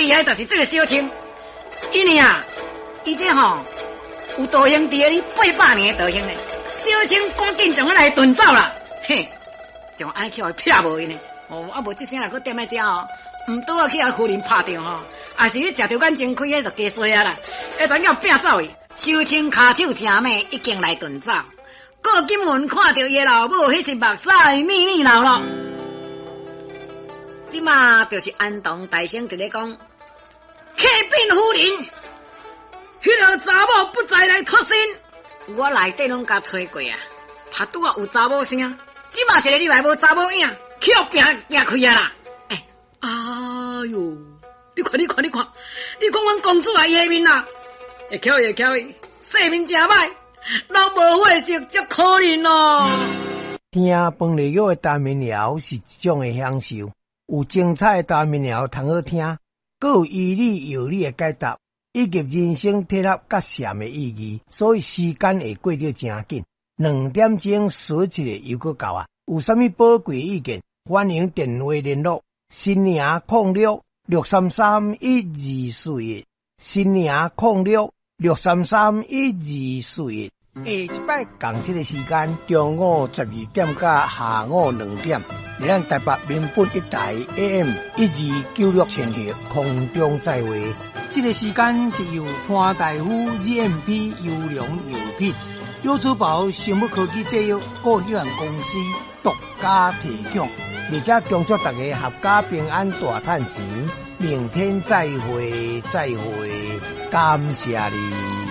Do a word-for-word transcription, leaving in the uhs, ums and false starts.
厉害就是这个小青，伊呢啊，伊这吼有道行伫咧八百年的道行呢，小青赶紧将我来遁走啦，嘿，将安尼去互劈无伊呢，哦，啊无这声来搁踮在遮哦，毋拄啊去互夫人拍着吼，也是去食着眼睛开，迄就加衰啊啦，下全叫拼走伊，小青骹手正美，已经来遁走。郭金文看到伊老母，迄是目屎咪咪流咯。即马就是安东大声伫咧讲，启禀夫人，迄个查某不再来脱身，我内底拢甲吹过啊，他拄啊有查某声，即马一个礼拜无查某影，去互拼赢开啊啦！哎，哎哟，你看你看你看，你讲阮公主啊，伊下面啦，会巧会巧，性命真歹。人无伙食，足可怜咯。 听饭内药的大民谣是一种的享受，有精彩的大民谣通好听，佮有医理有理的解答，以及人生体验甲禅的意义，所以时间会过得真紧。两点钟说一个又佮够啊！有啥物宝贵意见，欢迎电话联络：新营空六六三三一二四一，新营空六六三三一二四一。下一摆共这个时间，中午十二点到下午两点，伫咱台北民本一台 A M 一二九六千赫空中再会。 这个时间是由潘大夫 G M P 优良药品、优珠宝生物科技制药股份有限公司独家提供，而且恭祝大家合家平安大赚钱。明天再会，再会，感谢你。